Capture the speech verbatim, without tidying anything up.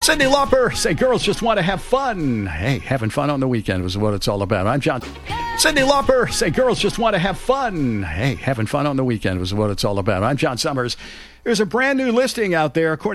Cyndi Lauper, say girls just want to have fun. Hey, having fun on the weekend was what it's all about. I'm John. Cyndi Lauper, say girls just want to have fun. Hey, having fun on the weekend was what it's all about. I'm John Summers. There's a brand new listing out there, according